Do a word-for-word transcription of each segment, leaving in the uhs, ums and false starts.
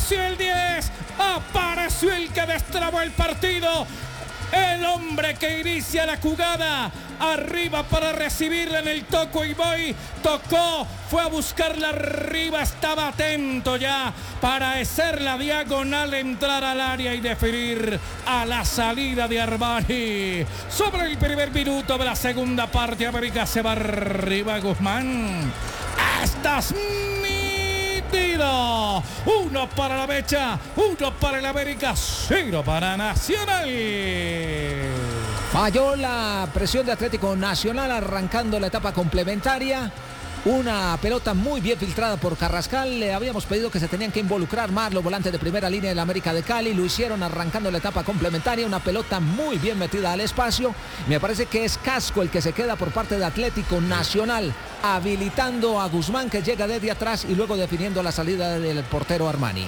apareció el diez, apareció el que destrabó el partido. El hombre que inicia la jugada, arriba para recibirla en el toco y voy, tocó, fue a buscarla arriba, estaba atento ya para hacer la diagonal, entrar al área y definir a la salida de Armani. Sobre el primer minuto de la segunda parte, América se va arriba, Guzmán. Estás nítido. Uno para la Mecha, uno para el América, cero para Nacional. Falló la presión de Atlético Nacional arrancando la etapa complementaria. Una pelota muy bien filtrada por Carrascal. Le habíamos pedido que se tenían que involucrar más los volantes de primera línea del América de Cali. Lo hicieron arrancando la etapa complementaria. Una pelota muy bien metida al espacio. Me parece que es Casco el que se queda por parte de Atlético Nacional, habilitando a Guzmán, que llega desde atrás y luego definiendo la salida del portero Armani.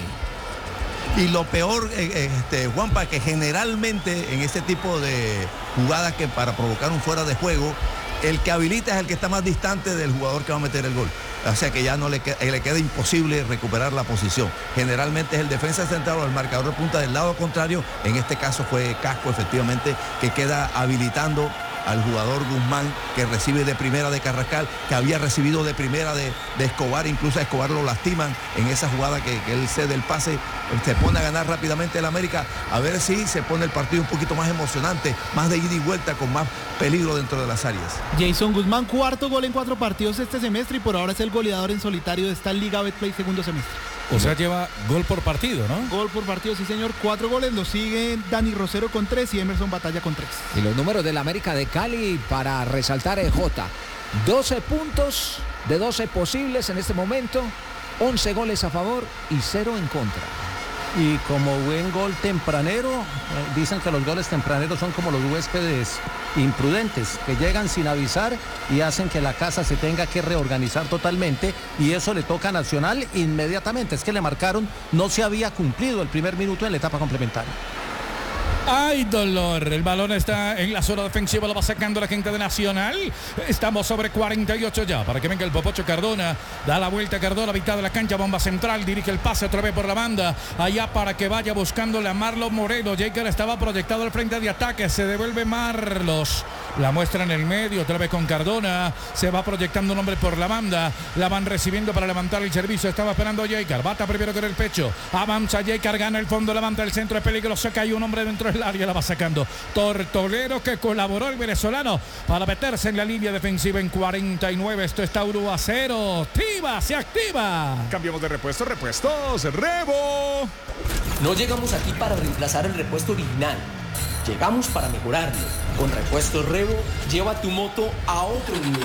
Y lo peor, eh, este, Juanpa, que generalmente en este tipo de jugadas que para provocar un fuera de juego, el que habilita es el que está más distante del jugador que va a meter el gol. O sea que ya no le, queda, le queda imposible recuperar la posición. Generalmente es el defensa central o el marcador de punta del lado contrario. En este caso fue Casco, efectivamente, que queda habilitando al jugador Guzmán, que recibe de primera de Carrascal, que había recibido de primera de, de Escobar. Incluso a Escobar lo lastiman en esa jugada que, que él cede el pase. Se pone a ganar rápidamente el América, a ver si se pone el partido un poquito más emocionante, más de ida y vuelta, con más peligro dentro de las áreas. Jason Guzmán, cuarto gol en cuatro partidos este semestre y por ahora es el goleador en solitario de esta Liga Betplay segundo semestre. O sea, lleva gol por partido, ¿no? Gol por partido, sí señor, cuatro goles, lo siguen Dani Rosero con tres y Emerson Batalla con tres. Y los números del América de Cali para resaltar el J. doce puntos de doce posibles en este momento, once goles a favor y cero en contra. Y como buen gol tempranero, eh, dicen que los goles tempraneros son como los huéspedes imprudentes, que llegan sin avisar y hacen que la casa se tenga que reorganizar totalmente, y eso le toca a Nacional inmediatamente. Es que le marcaron, no se había cumplido el primer minuto en la etapa complementaria. ¡Ay, dolor! El balón está en la zona defensiva, lo va sacando la gente de Nacional. Estamos sobre cuarenta y ocho ya, para que venga el Popocho Cardona. Da la vuelta Cardona, mitad de la cancha, bomba central, dirige el pase otra vez por la banda. Allá para que vaya buscándole a Marlos Moreno. Jaker estaba proyectado al frente de ataque, se devuelve Marlos. La muestra en el medio, otra vez con Cardona. Se va proyectando un hombre por la banda. La van recibiendo para levantar el servicio. Estaba esperando Jaker. Bata primero con el pecho. Avanza Jaker, gana el fondo, levanta el centro de peligro. Se cae un hombre dentro del área, la va sacando Tortolero, que colaboró el venezolano para meterse en la línea defensiva en cuarenta y nueve. Esto está uno a cero. Activa, se activa. Cambiamos de repuesto, repuestos, Revo. No llegamos aquí para reemplazar el repuesto original. Llegamos para mejorarlo. Con Repuestos Revo, lleva tu moto a otro nivel.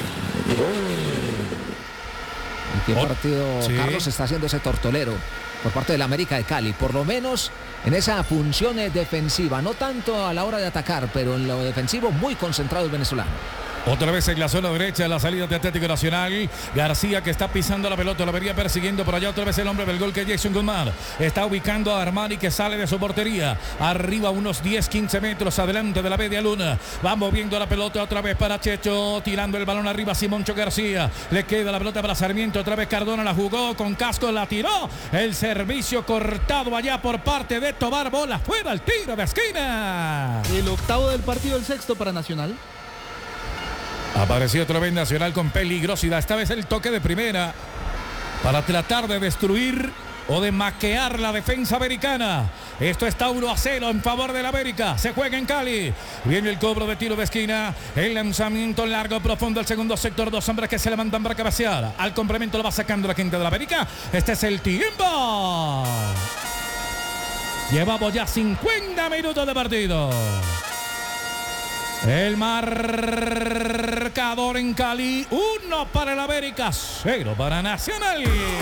¿En qué partido, sí, Carlos, está haciendo ese Tortolero por parte del América de Cali? Por lo menos en esa función defensiva, no tanto a la hora de atacar, pero en lo defensivo muy concentrado el venezolano. Otra vez en la zona derecha, la salida de Atlético Nacional. García, que está pisando la pelota, la vería persiguiendo por allá. Otra vez el hombre del gol, que es Jason Guzmán. Está ubicando a Armani, que sale de su portería. Arriba unos diez, quince metros adelante de la media luna. Va moviendo la pelota otra vez para Checho. Tirando el balón arriba Simoncho García. Le queda la pelota para Sarmiento. Otra vez Cardona la jugó con Casco, la tiró. El servicio cortado allá por parte de Tobar. Bola fuera, el tiro de esquina. El octavo del partido, el sexto para Nacional. Apareció otra vez Nacional con peligrosidad. Esta vez el toque de primera para tratar de destruir o de maquear la defensa americana. Esto está uno a cero en favor del América. Se juega en Cali. Viene el cobro de tiro de esquina. El lanzamiento largo, profundo al segundo sector. Dos hombres que se levantan para cabecear. Al complemento lo va sacando la gente de la América. Este es el tiempo. Llevamos ya cincuenta minutos de partido. El marcador en Cali, uno para el América, cero para Nacional.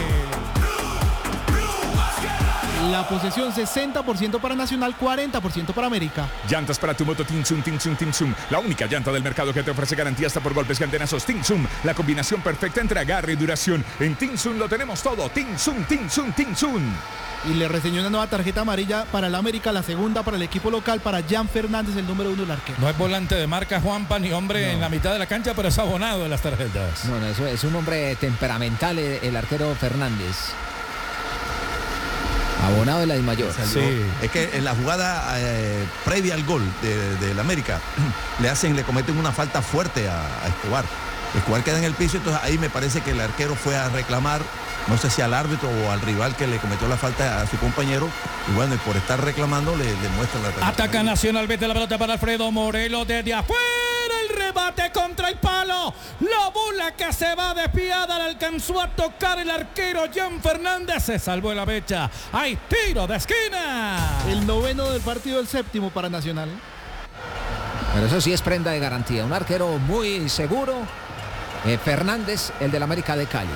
La posesión sesenta por ciento para Nacional, cuarenta por ciento para América. Llantas para tu moto Tinsum, Tinsum, Tinsum. La única llanta del mercado que te ofrece garantía hasta por golpes cantenazos. Tinsum, la combinación perfecta entre agarre y duración. En Tinsum lo tenemos todo. Tinsum, Tinsum, Tinsum. Y le reseñó una nueva tarjeta amarilla para el América, la segunda para el equipo local, para Jan Fernández, el número uno del arquero. No es volante de marca, Juanpa, ni hombre no. en la mitad de la cancha, pero es abonado en las tarjetas. No, no, eso es un hombre temperamental, el, el arquero Fernández. Abonado de la Dimayor. Sí. Es que en la jugada eh, previa al gol de, de la América le hacen, le cometen una falta fuerte a, a Escobar. Escobar queda en el piso, entonces ahí me parece que el arquero fue a reclamar, no sé si al árbitro o al rival que le cometió la falta a su compañero, y bueno, y por estar reclamando le, le muestran la tarjeta. Ataca Nacional, vete la pelota para Alfredo Morelos desde afuera, el rebate contra el palo, la bola que se va desviada, la alcanzó a tocar el arquero Jan Fernández, se salvó la fecha, hay tiro de esquina. El noveno del partido, el séptimo para Nacional. Pero eso sí es prenda de garantía, un arquero muy seguro, eh, Fernández, el del América de Cali.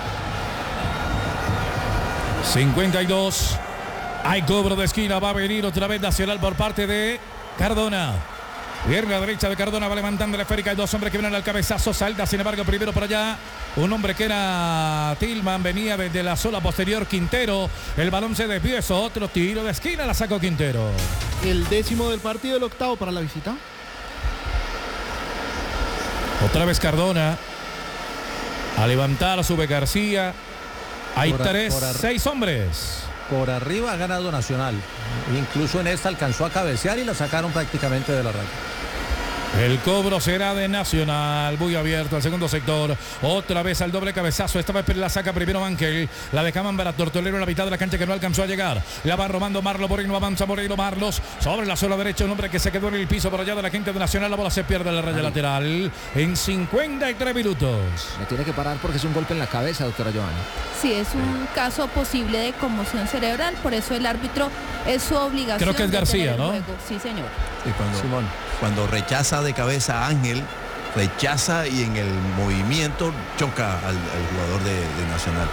cincuenta y dos, hay cobro de esquina, va a venir otra vez Nacional por parte de Cardona. Pierna derecha de Cardona, va levantando la esférica, hay dos hombres que vienen al cabezazo, salta sin embargo primero por allá, un hombre que era Tillman, venía desde la zona posterior Quintero, el balón se desvió, otro tiro de esquina, la sacó Quintero. El décimo del partido, el octavo para la visita. Otra vez Cardona, a levantar, sube García, hay Por a- tres, por ar- seis hombres. Por arriba ha ganado Nacional. Incluso en esta alcanzó a cabecear y la sacaron prácticamente de la raya. El cobro será de Nacional, muy abierto al segundo sector, otra vez al doble cabezazo, esta vez la saca primero Ángel, la dejaban para Tortolero en la mitad de la cancha que no alcanzó a llegar, la va robando Marlo Moreno, avanza Moreno, Marlos, sobre la zona derecha, un hombre que se quedó en el piso por allá de la gente de Nacional, la bola se pierde en la raya Ahí. lateral en cincuenta y tres minutos. Me tiene que parar porque es un golpe en la cabeza, doctora Joana. Sí, es un caso posible de conmoción cerebral, por eso el árbitro es su obligación. Creo que es de García, detener el ¿no? juego. Sí, señor. Sí, cuando, Simón. cuando rechaza de cabeza a Ángel, rechaza y en el movimiento choca al, al jugador de, de Nacional.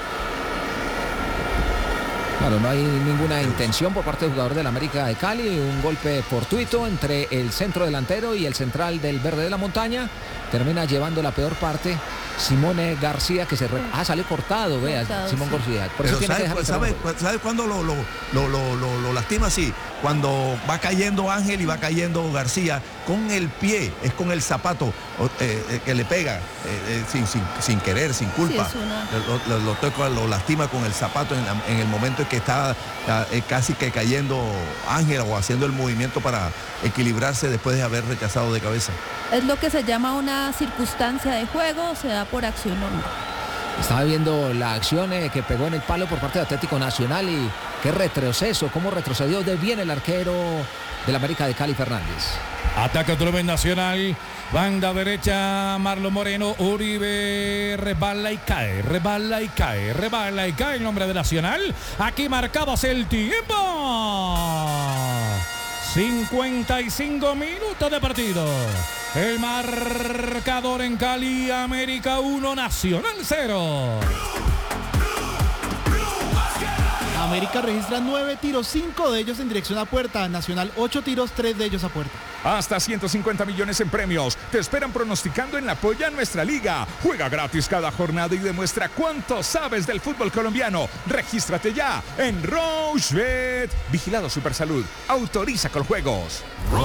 Claro, no hay ninguna intención por parte del jugador del América de Cali, un golpe fortuito entre el centro delantero y el central del Verde de la Montaña, termina llevando la peor parte Simone García, que se re... ah, salió cortado, vea, Cortado, Simón sí. García. Por eso Pero tiene que ¿sabe, dejar el sabe, trabajo. sabe cuándo lo, lo, lo, lo, lo- lo lastima así? Cuando va cayendo Ángel y va cayendo García con el pie, es con el zapato o, eh, eh, que le pega eh, eh, sin, sin, sin querer, sin culpa. Sí, es una- lo, lo- lo toca, lo lastima con el zapato en, la- en el momento en que está ah, eh, casi que cayendo Ángel o haciendo el movimiento para equilibrarse después de haber rechazado de cabeza. Es lo que se llama una circunstancia de juego, se da por acción o no. Estaba viendo la acción eh, que pegó en el palo por parte de Atlético Nacional y qué retroceso, cómo retrocedió de bien el arquero del América de Cali, Fernández. Ataca otra vez Nacional, banda derecha Marlon Moreno, Uribe resbala y cae, resbala y cae, resbala y cae el nombre de Nacional. Aquí marcamos el tiempo. cincuenta y cinco minutos de partido. El marcador en Cali, América uno, Nacional cero. América registra nueve tiros, cinco de ellos en dirección a puerta. Nacional, ocho tiros, tres de ellos a puerta. Hasta ciento cincuenta millones en premios. Te esperan pronosticando en la Polla Nuestra Liga. Juega gratis cada jornada y demuestra cuánto sabes del fútbol colombiano. Regístrate ya en Rochebet. Vigilado Supersalud. Autoriza con juegos.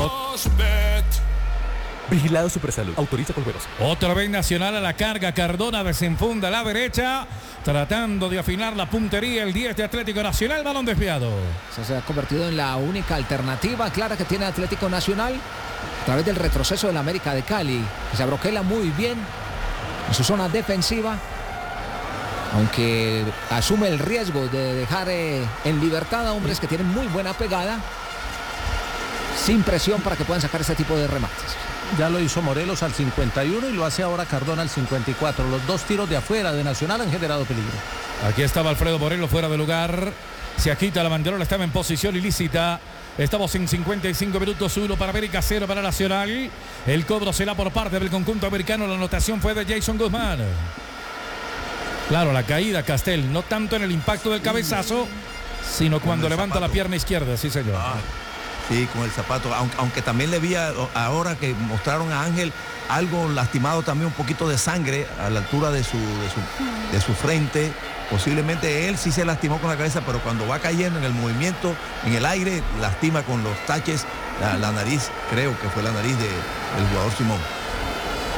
Vigilado Supersalud. Autoriza con juegos. Otra vez Nacional a la carga, Cardona desenfunda a la derecha, tratando de afinar la puntería, el diez de Atlético Nacional, balón desviado. Eso se ha convertido en la única alternativa clara que tiene Atlético Nacional a través del retroceso del América de Cali, que se abroquela muy bien en su zona defensiva, aunque asume el riesgo de dejar eh, en libertad a hombres que tienen muy buena pegada, sin presión para que puedan sacar este tipo de remates. Ya lo hizo Morelos al cincuenta y uno y lo hace ahora Cardona al cincuenta y cuatro. Los dos tiros de afuera de Nacional han generado peligro. Aquí estaba Alfredo Morelos fuera de lugar. Se agita la banderola, estaba en posición ilícita. Estamos en cincuenta y cinco minutos, uno para América, cero para Nacional. El cobro será por parte del conjunto americano. La anotación fue de Jason Guzmán. Claro, la caída, Castel, no tanto en el impacto del cabezazo, sino cuando levanta zapato. la pierna izquierda, sí señor. Ah, sí, con el zapato, aunque, aunque también le vi a- ahora que mostraron a Ángel algo lastimado, también un poquito de sangre a la altura de su, de su, de su frente. Posiblemente él sí se lastimó con la cabeza, pero cuando va cayendo en el movimiento, en el aire, lastima con los taches la, la nariz, creo que fue la nariz de- del jugador Simón.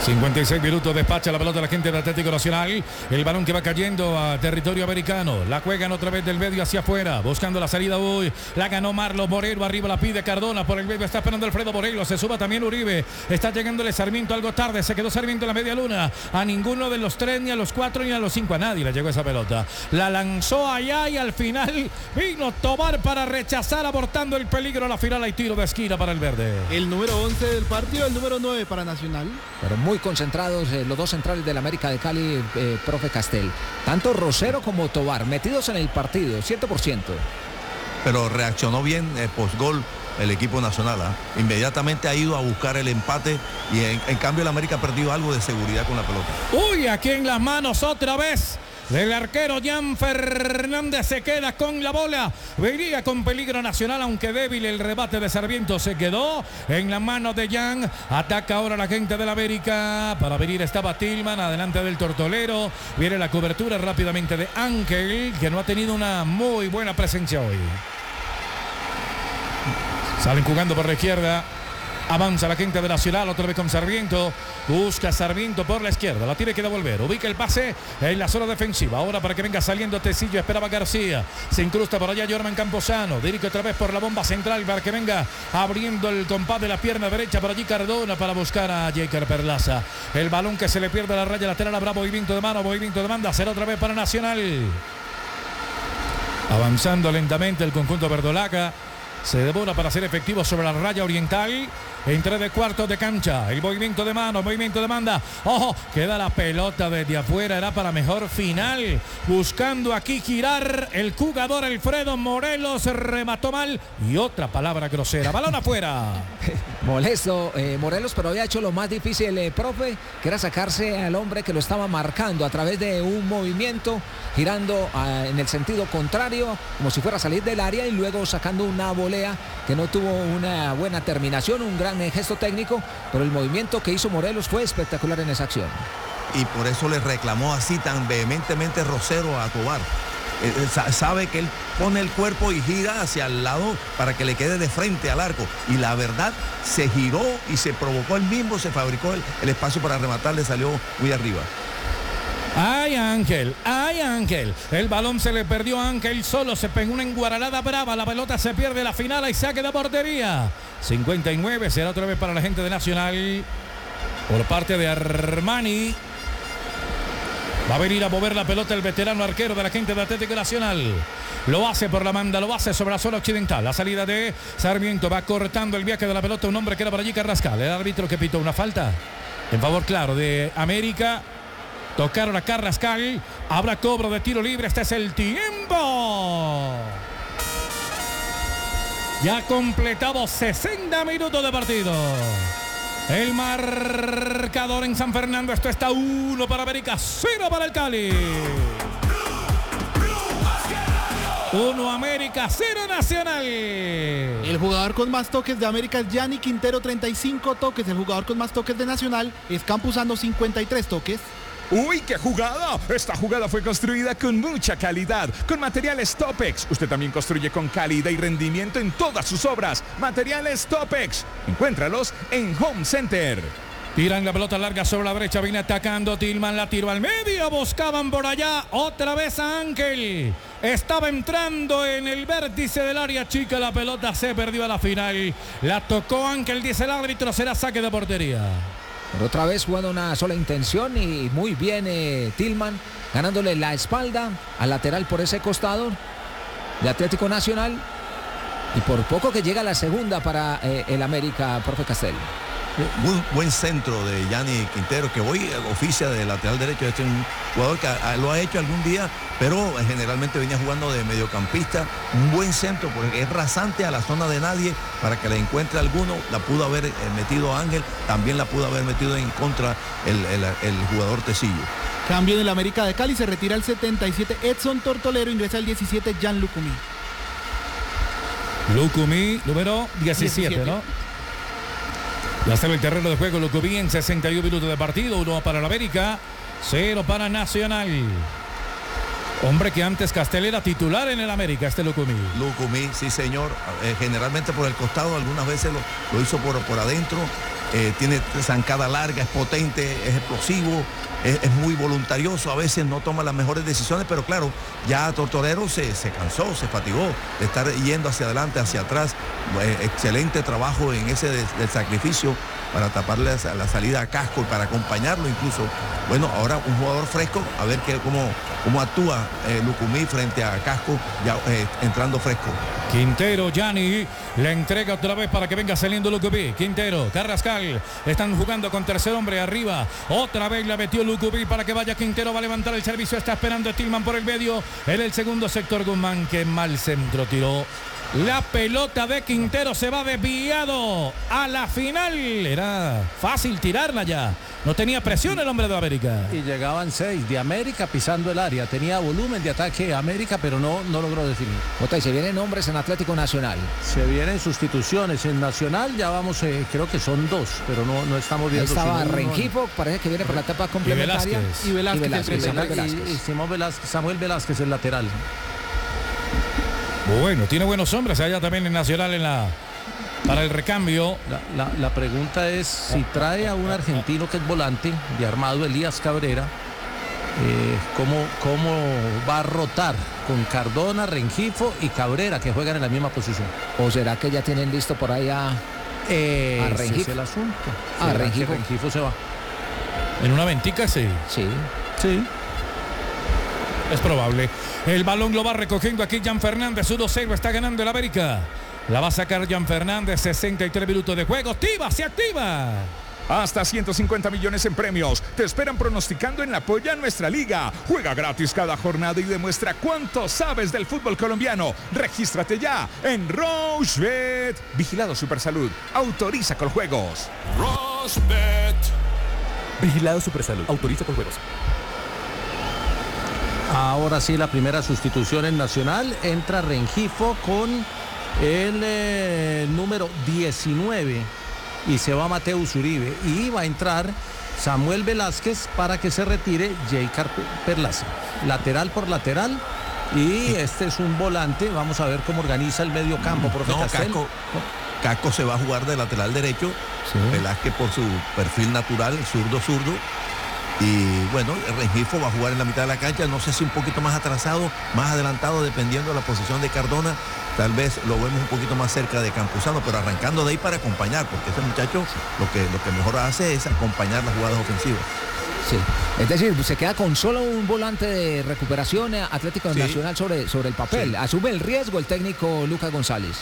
cincuenta y seis minutos, despacha la pelota la gente de Atlético Nacional. El balón que va cayendo a territorio americano. La juegan otra vez del medio hacia afuera, buscando la salida. Uy, la ganó Marlos Moreno. Arriba la pide Cardona. Por el medio está esperando Alfredo Morelos. Se suba también Uribe. Está llegándole Sarmiento algo tarde. Se quedó Sarmiento en la media luna. A ninguno de los tres, ni a los cuatro, ni a los cinco. A nadie le llegó esa pelota. La lanzó allá y al final vino Tobar para rechazar, abortando el peligro. A la final hay tiro de esquina para el verde. El número once del partido, el número nueve para Nacional. Pero muy concentrados eh, los dos centrales del América de Cali, eh, profe Castel. Tanto Rosero como Tobar metidos en el partido, cien por ciento. Pero reaccionó bien eh, post-gol el equipo nacional. ¿eh? Inmediatamente ha ido a buscar el empate y en, en cambio el América ha perdido algo de seguridad con la pelota. Uy, aquí en las manos otra vez del arquero Jan Fernández. Se queda con la bola. Venía con peligro Nacional, aunque débil el rebate de Sarmiento. Se quedó en la mano de Jan. Ataca ahora la gente del América. Para venir estaba Tillman, adelante del Tortolero. Viene la cobertura rápidamente de Ángel, que no ha tenido una muy buena presencia hoy. Salen jugando por la izquierda. Avanza la gente de Nacional, otra vez con Sarmiento. Busca Sarmiento por la izquierda. La tiene que devolver. Ubica el pase en la zona defensiva. Ahora para que venga saliendo Tecillo. Esperaba García. Se incrusta por allá Jorman Camposano. Dirige otra vez por la bomba central para que venga abriendo el compás de la pierna derecha. Por allí Cardona para buscar a Jaker Perlaza. El balón que se le pierde a la raya lateral. Habrá movimiento de mano, movimiento de banda. Será otra vez para Nacional. Avanzando lentamente el conjunto verdolaga. Se devora para ser efectivo sobre la raya oriental. Entre de cuartos de cancha. El movimiento de mano, movimiento de banda. Ojo, queda la pelota desde afuera. Era para mejor final. Buscando aquí girar el jugador Alfredo Morelos. Remató mal. Y otra palabra grosera. Balón afuera. Molesto eh, Morelos, pero había hecho lo más difícil, eh, profe, que era sacarse al hombre que lo estaba marcando a través de un movimiento, girando uh, en el sentido contrario, como si fuera a salir del área y luego sacando una volea que no tuvo una buena terminación, un gran eh, gesto técnico, pero el movimiento que hizo Morelos fue espectacular en esa acción. Y por eso le reclamó así tan vehementemente Rosero a Tobar. Eh, sabe que él pone el cuerpo y gira hacia el lado para que le quede de frente al arco. Y la verdad, se giró y se provocó él mismo, se fabricó el, el espacio para rematar, le salió muy arriba. ¡Ay, Ángel! ¡Ay, Ángel! El balón se le perdió a Ángel solo. Se pegó una enguaralada brava. La pelota se pierde la final y saque de portería. cincuenta y nueve será otra vez para la gente de Nacional. Por parte de Armani. Va a venir a mover la pelota el veterano arquero de la gente de Atlético Nacional. Lo hace por la banda, lo hace sobre la zona occidental. La salida de Sarmiento va cortando el viaje de la pelota. Un hombre que era por allí, Carrascal. El árbitro que pitó una falta en favor, claro, de América. Tocaron a Carrascal. Habrá cobro de tiro libre. Este es el tiempo. Ya completado sesenta minutos de partido. El marcador en San Fernando. Esto está uno para América, cero para el Cali. uno América, cero Nacional. El jugador con más toques de América es Gianni Quintero, treinta y cinco toques. El jugador con más toques de Nacional es Campuzano, cincuenta y tres toques. ¡Uy, qué jugada! Esta jugada fue construida con mucha calidad, con materiales Topex. Usted también construye con calidad y rendimiento en todas sus obras. Materiales Topex. Encuéntralos en Home Center. Tiran la pelota larga sobre la derecha. Viene atacando Tillman. La tiró al medio. Buscaban por allá. Otra vez a Ángel. Estaba entrando en el vértice del área chica. La pelota se perdió a la final. La tocó Ángel. Dice el árbitro. Será saque de portería. Pero otra vez jugando una sola intención y muy bien eh, Tillman, ganándole la espalda al lateral por ese costado de Atlético Nacional. Y por poco que llega la segunda para eh, el América, profe Castel. Muy buen centro de Gianni Quintero, que hoy oficia de lateral derecho. Este es un jugador que lo ha hecho algún día, pero generalmente venía jugando de mediocampista. Un buen centro, porque es rasante a la zona de nadie para que le encuentre alguno. La pudo haber metido Ángel, también la pudo haber metido en contra el, el, el jugador Tecillo. Cambio en el América de Cali, se retira el setenta y siete Edson Tortolero, ingresa el diecisiete Jan Lucumí. Lucumí, número diecisiete, diecisiete. ¿no? Ya está en el terreno de juego Lucumí en sesenta y un minutos de partido. Uno para el América, cero para Nacional. Hombre que antes Castel era titular en el América, este Lucumí. Lucumí, sí señor. Eh, generalmente por el costado, algunas veces lo, lo hizo por, por adentro. eh, tiene zancada larga, es potente, es explosivo, es, es muy voluntarioso, a veces no toma las mejores decisiones, pero claro, ya Tortorero se, se cansó, se fatigó de estar yendo hacia adelante, hacia atrás. Eh, excelente trabajo en ese de, del sacrificio para taparle la, la salida a Casco y para acompañarlo incluso. Bueno, ahora un jugador fresco, a ver que, cómo, cómo actúa eh, Lucumí frente a Casco, ya eh, entrando fresco. Quintero, Gianni, le entrega otra vez para que venga saliendo Lucumí. Quintero, Carrascal, están jugando con tercer hombre arriba. Otra vez la metió Lucumí para que vaya Quintero, va a levantar el servicio, está esperando a Tillman por el medio. En el segundo sector, Guzmán, que mal centro tiró. La pelota de Quintero se va desviado a la final. Era fácil tirarla ya. No tenía presión el hombre de América. Y llegaban seis de América pisando el área. Tenía volumen de ataque América, pero no, no logró definir. Jota, y se vienen hombres en Atlético Nacional. Se vienen sustituciones en Nacional. Ya vamos, eh, creo que son dos, pero no, no estamos viendo. Ahí estaba Rengifo, parece que viene por la etapa complementaria. Y Velázquez. Y Velázquez. Y Velázquez, Y Samuel Velázquez. Velázquez. Y, y Simón Velázquez, Samuel Velázquez, el lateral. Bueno, tiene buenos hombres allá también en Nacional en la para el recambio. La, la, la pregunta es si trae a un argentino que es volante de armado, Elías Cabrera, eh, ¿cómo, ¿cómo va a rotar con Cardona, Rengifo y Cabrera, que juegan en la misma posición? ¿O será que ya tienen listo por ahí a, Eh, a ese Rengifo? es el asunto. Ah, ¿Será que Rengifo. Rengifo se va? En una ventica, sí. Sí. Sí. Es probable. El balón lo va recogiendo aquí Jan Fernández. uno cero está ganando el América. La va a sacar Jan Fernández. sesenta y tres minutos de juego. Activa, se activa. Hasta ciento cincuenta millones en premios. Te esperan pronosticando en la Polla Nuestra Liga. Juega gratis cada jornada y demuestra cuánto sabes del fútbol colombiano. Regístrate ya en Rochebet. Vigilado Supersalud. Autoriza con juegos. Rochebet. Vigilado Supersalud. Autoriza con juegos. Ahora sí, la primera sustitución en Nacional. Entra Rengifo con el eh, número diecinueve y se va Mateus Uribe. Y va a entrar Samuel Velázquez para que se retire Jaycar Perlaza. Lateral por lateral. Y este es un volante. Vamos a ver cómo organiza el medio campo, profe No, Castel. Casco, Casco se va a jugar de lateral derecho. Sí. Velázquez por su perfil natural, zurdo-zurdo. Y bueno, Rengifo va a jugar en la mitad de la cancha, no sé si un poquito más atrasado, más adelantado, dependiendo de la posición de Cardona. Tal vez lo vemos un poquito más cerca de Campuzano, pero arrancando de ahí para acompañar, porque este muchacho lo que, lo que mejor hace es acompañar las jugadas ofensivas. Sí, es decir, se queda con solo un volante de recuperación Atlético Sí. Nacional sobre, sobre el papel. Sí. Asume el riesgo el técnico Lucas González.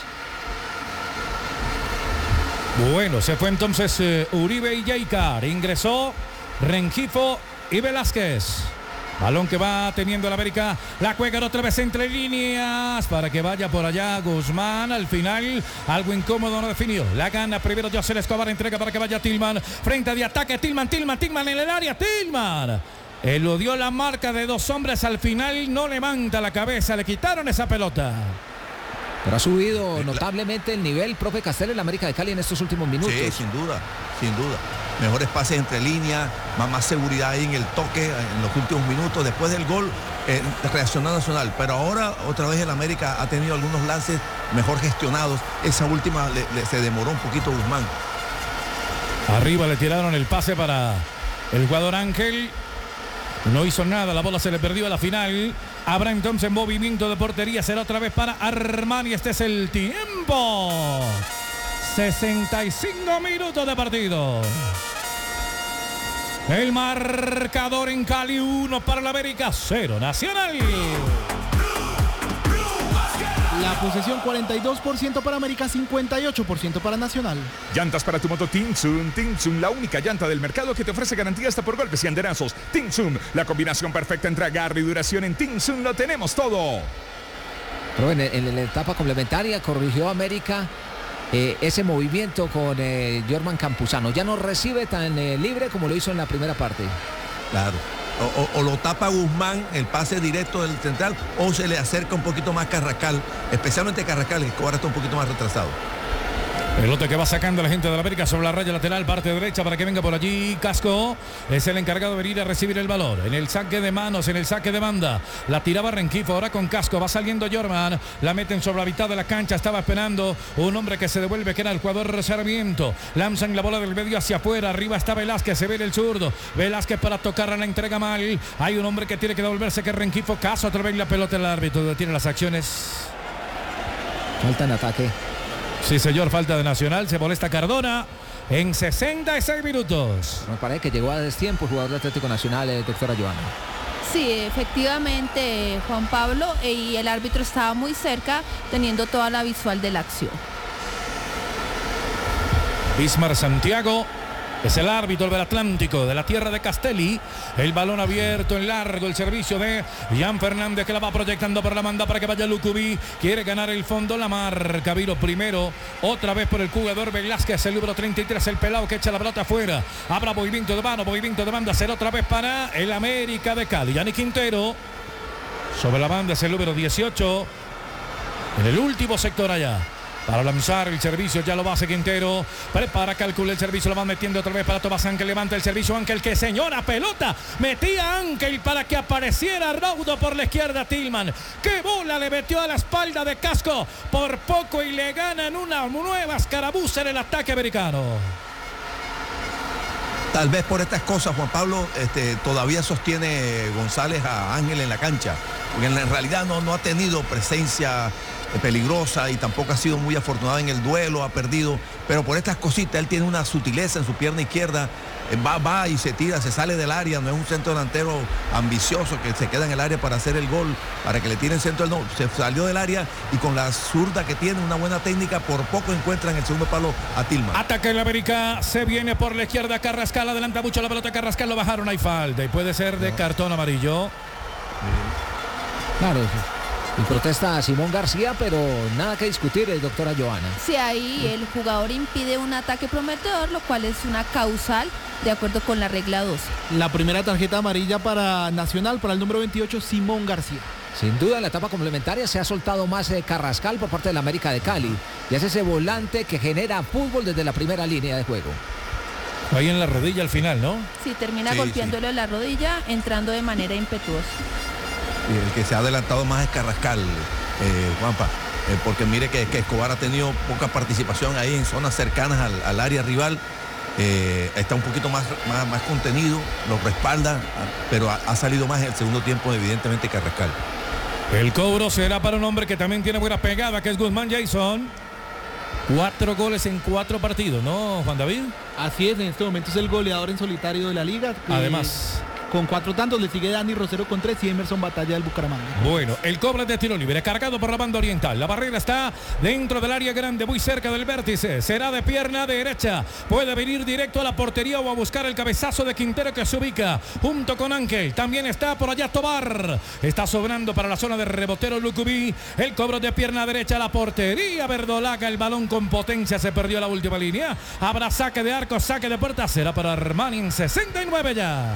Bueno, se fue entonces eh, Uribe y Jaycar. Ingresó Rengifo y Velázquez. Balón que va teniendo el América. La juegan otra vez entre líneas para que vaya por allá Guzmán. Al final, algo incómodo no definió. La gana primero José Escobar. Entrega para que vaya Tillman. Frente de ataque. Tillman, Tillman, Tillman en el área. Tillman. Eludió la marca de dos hombres. Al final no levanta la cabeza. Le quitaron esa pelota. Pero ha subido notablemente el nivel, profe Castel, en la América de Cali en estos últimos minutos. Sí, sin duda, sin duda. Mejores pases entre líneas, más, más seguridad ahí en el toque en los últimos minutos. Después del gol, eh, reaccionó Nacional. Pero ahora, otra vez el América ha tenido algunos lances mejor gestionados. Esa última le, le, se demoró un poquito Guzmán. Arriba le tiraron el pase para el jugador Ángel. No hizo nada, la bola se le perdió a la final. Habrá entonces movimiento de portería, será otra vez para Armani. Este es el tiempo. sesenta y cinco minutos de partido. El marcador en Cali, uno para la América, cero Nacional. La posesión cuarenta y dos por ciento para América, cincuenta y ocho por ciento para Nacional. Llantas para tu moto Tinsun. Tinsun, la única llanta del mercado que te ofrece garantía hasta por golpes y anderazos. Tinsun, la combinación perfecta entre agarre y duración. En Tinsun lo tenemos todo. Pero en, en la etapa complementaria corrigió América eh, ese movimiento con eh, Jorman Campuzano. Ya no recibe tan eh, libre como lo hizo en la primera parte. Claro. O, o, o lo tapa Guzmán, el pase directo del central, o se le acerca un poquito más Carrascal, especialmente Carrascal, que Escobar está un poquito más retrasado. Pelota que va sacando la gente de la América sobre la raya lateral, parte derecha para que venga por allí. Casco es el encargado de venir a recibir el balón. En el saque de manos, en el saque de banda. La tiraba Rengifo, ahora con Casco. Va saliendo Jorman. La meten sobre la mitad de la cancha. Estaba esperando un hombre que se devuelve, que era el jugador Sarmiento. Lanzan la bola del medio hacia afuera. Arriba está Velázquez, se ve el zurdo. Velázquez para tocarla, la entrega mal. Hay un hombre que tiene que devolverse, que es Rengifo. Caso otra vez la pelota, el árbitro detiene las acciones. Falta en ataque. Sí, señor, falta de Nacional. Se molesta Cardona en sesenta y seis minutos. Me parece que llegó a destiempo el jugador de Atlético Nacional, eh, doctora Joana. Sí, efectivamente, Juan Pablo, y el árbitro estaba muy cerca, teniendo toda la visual de la acción. Bismar Santiago es el árbitro del Atlántico, de la tierra de Castelli. El balón abierto en largo, el servicio de Jan Fernández, que la va proyectando por la banda para que vaya Lucubi. Quiere ganar el fondo, la marca Viro primero, otra vez por el jugador Velázquez, el número treinta y tres, el pelado que echa la pelota afuera. Habrá movimiento de mano, movimiento de banda, será otra vez para el América de Cali. Yanni Quintero sobre la banda es el número dieciocho, en el último sector allá. Para lanzar el servicio, ya lo va a hacer Quintero. Prepara, calcula el servicio, lo van metiendo otra vez para Tomás Ángel. Levanta el servicio, Ángel, que señora pelota. Metía Ángel para que apareciera Raudo por la izquierda. Tillman, qué bola le metió a la espalda de Casco. Por poco y le ganan una nueva escaramuza en el ataque americano. Tal vez por estas cosas, Juan Pablo, este, todavía sostiene González a Ángel en la cancha. Porque en realidad no, no ha tenido presencia peligrosa y tampoco ha sido muy afortunado en el duelo, ha perdido, pero por estas cositas él tiene una sutileza en su pierna izquierda, va, va y se tira, se sale del área, no es un centro delantero ambicioso que se queda en el área para hacer el gol, para que le tiren centro, no, se salió del área y con la zurda que tiene, una buena técnica, por poco encuentra en el segundo palo a Tillman. Ataca el América, se viene por la izquierda Carrascal, adelanta mucho la pelota Carrascal, lo bajaron, hay falta y puede ser de no. cartón amarillo. Claro, y protesta a Simón García, pero nada que discutir, el doctora Joana. Sí, ahí el jugador impide un ataque prometedor, lo cual es una causal de acuerdo con la regla doce. La primera tarjeta amarilla para Nacional, para el número veintiocho, Simón García. Sin duda en la etapa complementaria se ha soltado más eh, Carrascal por parte del América de Cali. Y es ese volante que genera fútbol desde la primera línea de juego. Ahí en la rodilla al final, ¿no? Sí, termina sí, golpeándolo en sí. la rodilla, entrando de manera impetuosa. Y el que se ha adelantado más es Carrascal, eh, Juanpa, eh, porque mire que, que Escobar ha tenido poca participación ahí en zonas cercanas al, al área rival, eh, está un poquito más, más, más contenido, lo respalda, pero ha, ha salido más en el segundo tiempo evidentemente Carrascal. El cobro será para un hombre que también tiene buena pegada, que es Guzmán Jason. Cuatro goles en cuatro partidos, ¿no, Juan David? Así es, en este momento es el goleador en solitario de la liga. Que... Además... Con cuatro tantos le sigue Dani Rosero con tres y Emerson Batalla del Bucaramanga. Bueno, el cobro de tiro libre, cargado por la banda oriental. La barrera está dentro del área grande, muy cerca del vértice. Será de pierna derecha. Puede venir directo a la portería o a buscar el cabezazo de Quintero, que se ubica junto con Ángel. También está por allá Tobar. Está sobrando para la zona de rebotero Lucubi. El cobro de pierna derecha a la portería verdolaga. El balón con potencia se perdió la última línea. Habrá saque de arco, saque de puerta. Será para Armani en sesenta y nueve ya.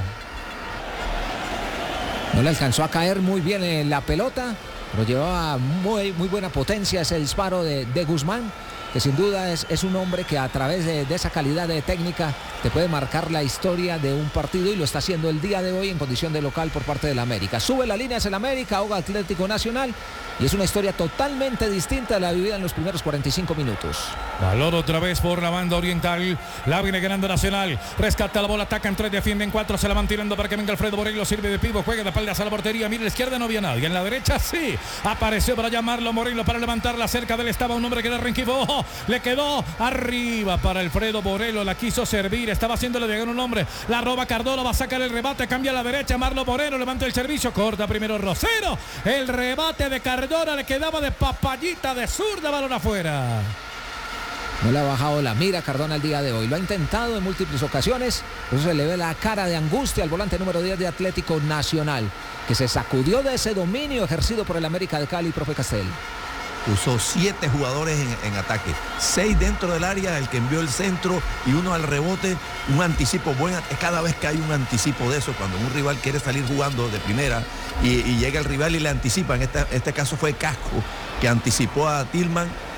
No le alcanzó a caer muy bien en la pelota, pero llevaba muy, muy buena potencia ese disparo de, de Guzmán, que sin duda es, es un hombre que a través de, de esa calidad de técnica te puede marcar la historia de un partido, y lo está haciendo el día de hoy en condición de local por parte del América. Sube la línea hacia el América, ahoga Atlético Nacional, y es una historia totalmente distinta a la vivida en los primeros cuarenta y cinco minutos. Valor otra vez por la banda oriental. La viene ganando Nacional. Rescata la bola, atacan tres, defienden cuatro. Se la van tirando para que venga Alfredo Borrello. Sirve de pivo, juega de espaldas a la portería. Mira, a la izquierda no había nadie. En la derecha sí. Apareció para llamarlo Morello para levantarla. Cerca de él estaba un hombre que era Rengifo. ¡Oh! Le quedó arriba para Alfredo Borrello. La quiso servir. Estaba haciéndole llegar un hombre. La roba Cardona. Va a sacar el rebate. Cambia a la derecha. Marlo Moreno levanta el servicio. Corta primero Rosero. El rebate de Cardona. Le quedaba de papayita de zurda. Balón afuera. No le ha bajado la mira Cardona el día de hoy. Lo ha intentado en múltiples ocasiones. Por eso se le ve la cara de angustia al volante número diez de Atlético Nacional, que se sacudió de ese dominio ejercido por el América de Cali, profe Castel. Usó siete jugadores en, en ataque, seis dentro del área, el que envió el centro y uno al rebote, un anticipo bueno. Cada vez que hay un anticipo de eso, cuando un rival quiere salir jugando de primera y, y llega el rival y le anticipa, en este, este caso fue Casco, que anticipó a Tillman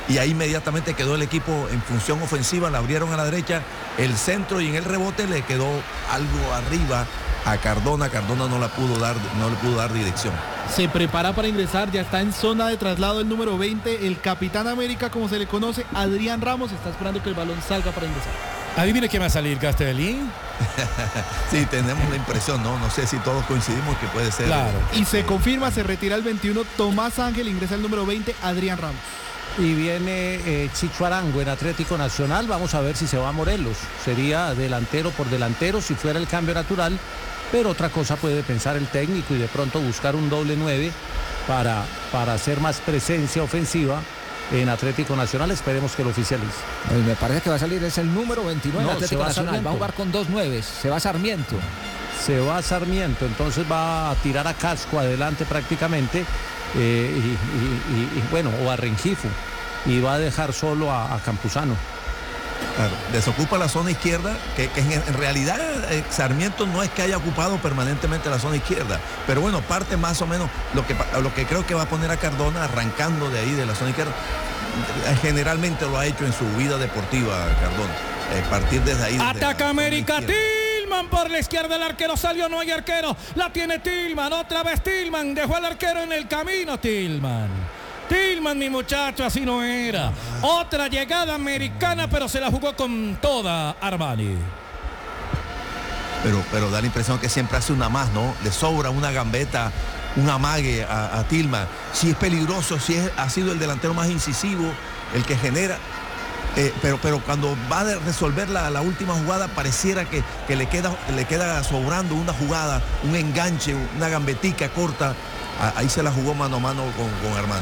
y ahí inmediatamente quedó el equipo en función ofensiva, la abrieron a la derecha, el centro y en el rebote le quedó algo arriba a Cardona. Cardona no la pudo dar, no le pudo dar dirección. Se prepara para ingresar, ya está en zona de traslado el número veinte, el Capitán América, como se le conoce, Adrián Ramos, está esperando que el balón salga para ingresar. Adivine quién va a salir, Castelli. Sí, tenemos la impresión, ¿no? No sé si todos coincidimos que puede ser. Claro. Y se confirma, se retira el veintiuno, Tomás Ángel, ingresa el número veinte, Adrián Ramos. Y viene eh, Chicho Arango en Atlético Nacional. Vamos a ver si se va a Morelos. Sería delantero por delantero si fuera el cambio natural. Pero otra cosa puede pensar el técnico y de pronto buscar un doble nueve para, para hacer más presencia ofensiva en Atlético Nacional. Esperemos que lo oficialice. Pues me parece que va a salir es el número veintinueve No, Atlético se va Nacional. Sarmiento. Va a jugar con dos nueves. Se va Sarmiento. Se va Sarmiento, entonces va a tirar a Casco adelante prácticamente. Eh, y, y, y, y bueno, o a Rengifo, y va a dejar solo a, a Campuzano. Claro, desocupa la zona izquierda, que, que en, en realidad eh, Sarmiento no es que haya ocupado permanentemente la zona izquierda, pero bueno, parte más o menos lo que, lo que creo que va a poner a Cardona arrancando de ahí de la zona izquierda. Generalmente lo ha hecho en su vida deportiva Cardona, eh, partir desde ahí. Desde Ataca América, Tillman por la izquierda, el arquero salió, no hay arquero, la tiene Tillman, otra vez Tillman, dejó al arquero en el camino. Tillman Tillman, mi muchacho, así no era. Otra llegada americana, pero se la jugó con toda Armani. Pero, pero da la impresión que siempre hace una más, ¿no? Le sobra una gambeta, un amague a, a Tillman. Si es peligroso, si es, ha sido el delantero más incisivo, el que genera. Eh, pero, pero cuando va a resolver la, la última jugada, pareciera que, que le, queda, le queda sobrando una jugada, un enganche, una gambetica corta. A, ahí se la jugó mano a mano con, con Armani.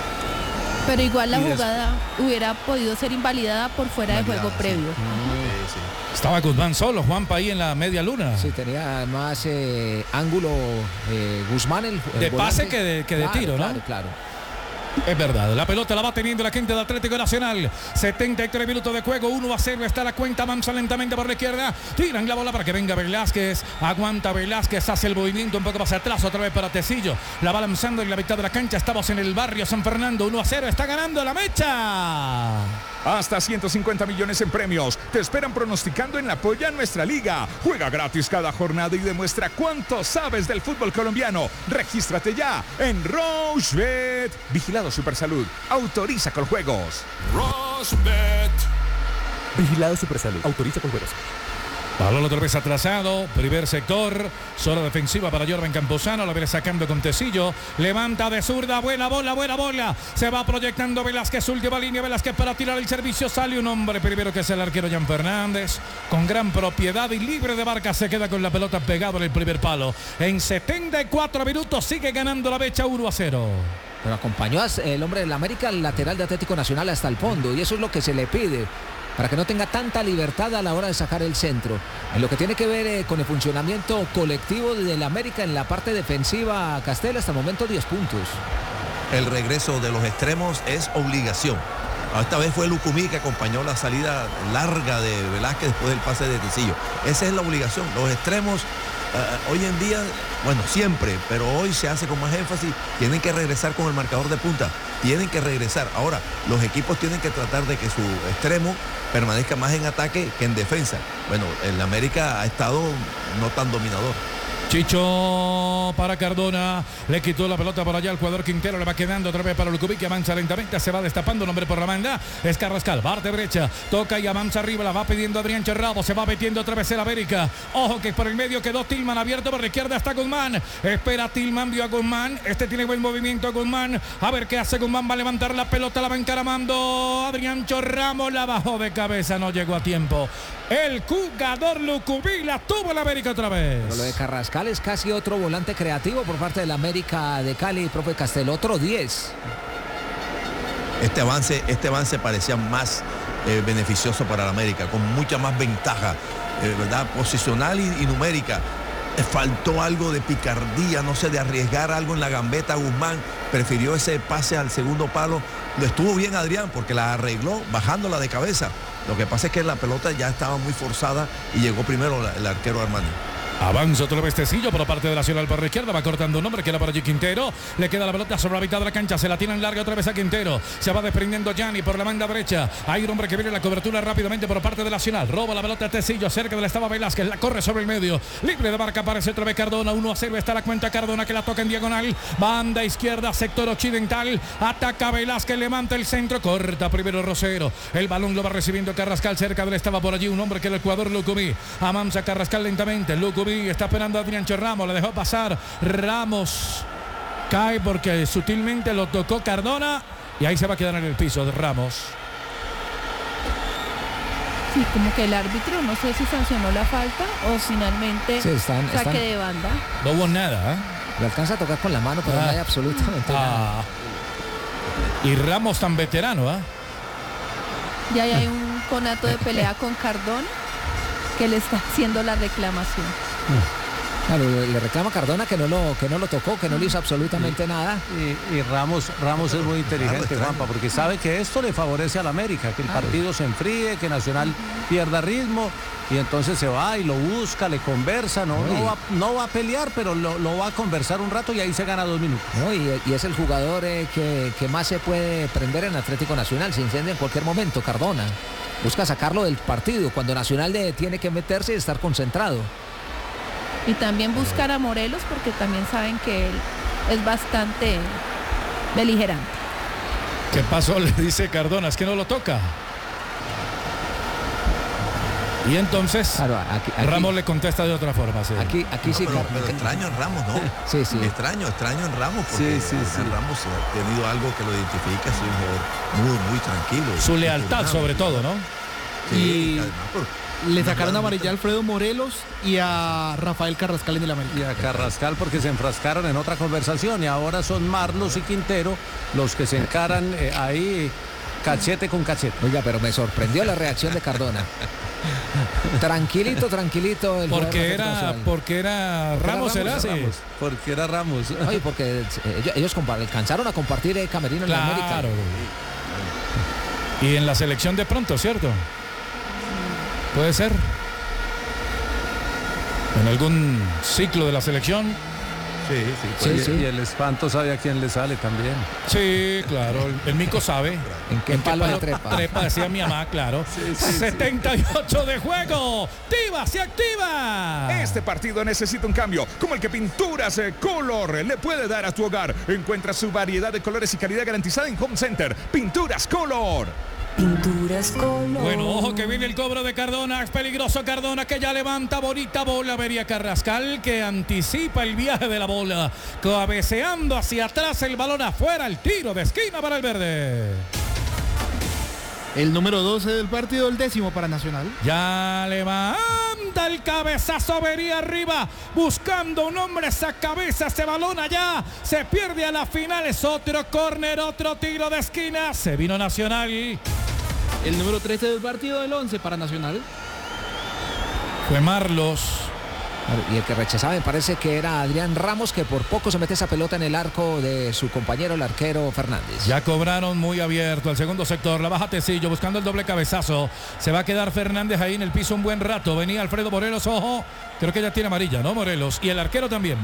Pero igual la jugada hubiera podido ser invalidada por fuera de juego previo. Sí, sí. Estaba Guzmán solo, Juanpa ahí en la media luna. Sí, tenía además eh, ángulo eh, Guzmán el, el de volante. pase que de, que de Claro, tiro, ¿no? Claro, claro. Es verdad, la pelota la va teniendo la gente de Atlético Nacional. setenta y tres minutos de juego, uno a cero está la cuenta, avanza lentamente por la izquierda. Tiran la bola para que venga Velázquez. Aguanta Velázquez, hace el movimiento un poco más atrás, otra vez para Tecillo. La va lanzando en la mitad de la cancha. Estamos en el barrio San Fernando, uno a cero, está ganando la Mecha. Hasta ciento cincuenta millones en premios. Te esperan pronosticando en la Polla Nuestra Liga. Juega gratis cada jornada y demuestra cuánto sabes del fútbol colombiano. Regístrate ya en Rochebet. Vigilado Supersalud. Autoriza con juegos. Rochebet. Vigilado Supersalud. Autoriza con juegos. Balón otra vez atrasado, primer sector, zona defensiva para Jordan Campuzano, la viene sacando con Tecillo, levanta de zurda, buena bola, buena bola, se va proyectando Velázquez, última línea, Velázquez para tirar el servicio, sale un hombre primero que es el arquero Jan Fernández, con gran propiedad y libre de marca, se queda con la pelota pegado en el primer palo, en setenta y cuatro minutos sigue ganando la Mecha uno a cero. Pero acompañó el hombre del América, el lateral de Atlético Nacional hasta el fondo, y eso es lo que se le pide, para que no tenga tanta libertad a la hora de sacar el centro. En lo que tiene que ver eh, con el funcionamiento colectivo del América en la parte defensiva, Castel, hasta el momento diez puntos. El regreso de los extremos es obligación. Esta vez fue Lucumí que acompañó la salida larga de Velázquez después del pase de Tecillo. Esa es la obligación. Los extremos uh, hoy en día, bueno, siempre, pero hoy se hace con más énfasis, tienen que regresar con el marcador de punta. Tienen que regresar. Ahora, los equipos tienen que tratar de que su extremo permanezca más en ataque que en defensa. Bueno, el América ha estado no tan dominador. Chicho para Cardona, le quitó la pelota por allá al jugador Quintero, le va quedando otra vez para Lucumí, que avanza lentamente, se va destapando, nombre por la banda, es Carrascal, parte derecha, toca y avanza arriba, la va pidiendo Adrián Cherrabo, se va metiendo otra vez el América, ojo que por el medio quedó Tillman abierto, por la izquierda está Guzmán, espera Tillman, vio a Guzmán, este tiene buen movimiento Guzmán, a ver qué hace Guzmán, va a levantar la pelota, la va encaramando Adrián Cherrabo, la bajó de cabeza, no llegó a tiempo, el jugador Lucumí la tuvo el América otra vez. Pero lo de Carrascal es casi otro volante creativo por parte del América de Cali, profe Castel, otro diez. Este avance, este avance parecía más eh, beneficioso para el América, con mucha más ventaja, eh, ¿verdad? Posicional y, y numérica. Eh, faltó algo de picardía, no sé, de arriesgar algo en la gambeta. Guzmán prefirió ese pase al segundo palo. Lo estuvo bien Adrián porque la arregló bajándola de cabeza. Lo que pasa es que la pelota ya estaba muy forzada y llegó primero la, el arquero Armani. Avanza otra vez Tecillo por parte de Nacional por la izquierda. Va cortando un hombre. Queda por allí Quintero. Le queda la pelota sobre la mitad de la cancha. Se la tiran larga otra vez a Quintero. Se va desprendiendo Gianni por la banda derecha. Hay un hombre que viene la cobertura rápidamente por parte de Nacional. Roba la pelota Tecillo cerca del estaba Velázquez. La corre sobre el medio. Libre de marca. Aparece otra vez Cardona. uno a cero está la cuenta. Cardona que la toca en diagonal. Banda izquierda. Sector occidental. Ataca Velázquez. Levanta el centro. Corta primero Rosero. El balón lo va recibiendo Carrascal cerca del estaba por allí. Un hombre que era el jugador Lucumí. Amansa Carrascal lentamente. Lucumí está esperando a Adrián Ramos, le dejó pasar Ramos, cae porque sutilmente lo tocó Cardona y ahí se va a quedar en el piso de Ramos. Sí, como que el árbitro no sé si sancionó la falta o finalmente sí, están, saque están... de banda. No hubo nada, ¿eh? Le alcanza a tocar con la mano, pero ah. no hay absolutamente ah. nada. Y Ramos tan veterano, ¿eh? Ya hay un conato de pelea con Cardona que le está haciendo la reclamación. Claro, le reclama Cardona que no lo que no lo tocó, que no le hizo absolutamente y, nada. Y, y Ramos Ramos es muy inteligente, Juanpa, porque sabe que esto le favorece a la América, que el partido se enfríe, que Nacional pierda ritmo y entonces se va y lo busca, le conversa, no, no, va, no va a pelear, pero lo, lo va a conversar un rato y ahí se gana dos minutos. No, y, y es el jugador eh, que, que más se puede prender en Atlético Nacional, se incendia en cualquier momento, Cardona. Busca sacarlo del partido cuando Nacional le tiene que meterse y estar concentrado. Y también buscar a Morelos porque también saben que él es bastante beligerante. ¿Qué pasó? Le dice Cardona, es que no lo toca. Y entonces claro, aquí, aquí, Ramos le contesta de otra forma. Sí. Aquí, aquí no, sí. Pero, pero extraño en Ramos, ¿no? Sí, sí. Extraño, extraño en Ramos porque sí, sí, sí. Ramos ha tenido algo que lo identifica, es un jugador muy, muy tranquilo. Su lealtad sobre todo, ¿no? Sí, y además, pero, le sacaron amarilla a Alfredo Morelos y a Rafael Carrascal en el América. Y a Carrascal porque se enfrascaron en otra conversación y ahora son Marlos y Quintero los que se encaran eh, ahí cachete con cachete. Oiga, pero me sorprendió la reacción de Cardona. Tranquilito, tranquilito. El porque era, porque era Ramos, era así. Ramos, porque era Ramos. Oye, porque ellos, ellos alcanzaron a compartir el camerino claro. en la América. Y en la selección de pronto, ¿cierto? Puede ser. En algún ciclo de la selección. Sí, sí, sí, y, sí. Y el espanto sabe a quién le sale también. Sí, claro. El, el mico sabe. ¿En qué, ¿En qué palo, palo trepa? Trepa, decía mi mamá, claro. Sí, sí, setenta y ocho sí. de juego. ¡Tiva, se activa! Este partido necesita un cambio, como el que Pinturas Color le puede dar a tu hogar. Encuentra su variedad de colores y calidad garantizada en Home Center. Pinturas Color. Pinturas Color. Bueno, ojo que viene el cobro de Cardona. Es peligroso Cardona que ya levanta bonita bola. Vería Carrascal que anticipa el viaje de la bola. Cabeceando hacia atrás el balón afuera. El tiro de esquina para el verde. El número doce del partido, el décimo para Nacional. Ya levanta el cabezazo, vería arriba, buscando un hombre, esa cabeza, ese balón allá, se pierde a la final, es otro córner, otro tiro de esquina, se vino Nacional. El número trece del partido, el once para Nacional. Fue Marlos. Y el que rechazaba me parece que era Adrián Ramos, que por poco se mete esa pelota en el arco de su compañero, el arquero Fernández. Ya cobraron muy abierto al segundo sector, la baja Tecillo buscando el doble cabezazo. Se va a quedar Fernández ahí en el piso un buen rato. Venía Alfredo Morelos, ojo, creo que ya tiene amarilla, ¿no, Morelos? Y el arquero también.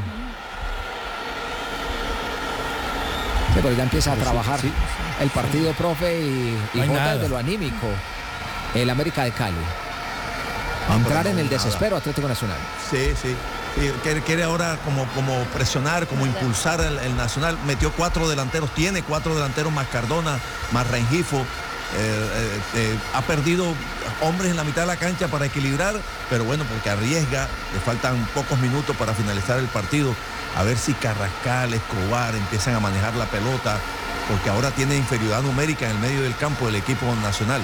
Sí, pero ya empieza a trabajar sí, sí. el partido, profe, y, y no Jota de lo anímico. El América de Cali. A entrar en el desespero Atlético Nacional. Sí, sí. sí quiere, quiere ahora como, como presionar, como impulsar el, el Nacional. Metió cuatro delanteros, tiene cuatro delanteros más Cardona, más Rengifo. Eh, eh, eh, ha perdido hombres en la mitad de la cancha para equilibrar, pero bueno, porque arriesga, le faltan pocos minutos para finalizar el partido. A ver si Carrascal, Escobar empiezan a manejar la pelota, porque ahora tiene inferioridad numérica en el medio del campo del equipo nacional.